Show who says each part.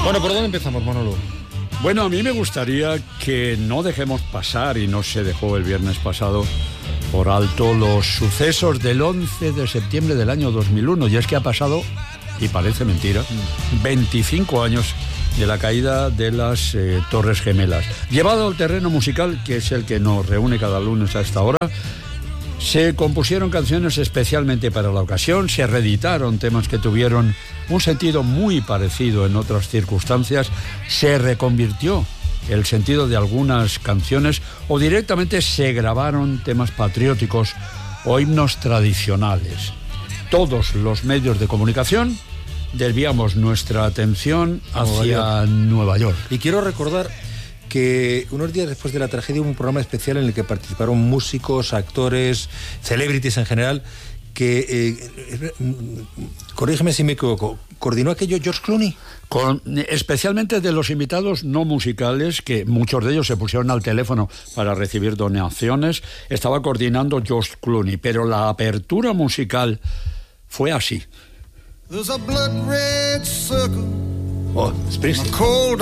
Speaker 1: Bueno, ¿por dónde empezamos, Manolo?
Speaker 2: Bueno, a mí me gustaría que no dejemos pasar, y no se dejó el viernes pasado por alto, los sucesos del 11 de septiembre del año 2001. Y es que ha pasado, y parece mentira, 25 años de la caída de las Torres Gemelas. Llevado al terreno musical, que es el que nos reúne cada lunes a esta hora, se compusieron canciones especialmente para la ocasión, se reeditaron temas que tuvieron un sentido muy parecido en otras circunstancias, se reconvirtió el sentido de algunas canciones o directamente se grabaron temas patrióticos o himnos tradicionales. Todos los medios de comunicación desviamos nuestra atención hacia Nueva York.
Speaker 1: Y quiero recordar que unos días después de la tragedia hubo un programa especial en el que participaron músicos, actores, celebrities en general, que, corrígeme si me equivoco, ¿coordinó aquello George Clooney?
Speaker 2: Especialmente de los invitados no musicales, que muchos de ellos se pusieron al teléfono para recibir donaciones, estaba coordinando George Clooney, pero la apertura musical fue así.
Speaker 1: Oh, Springsteen.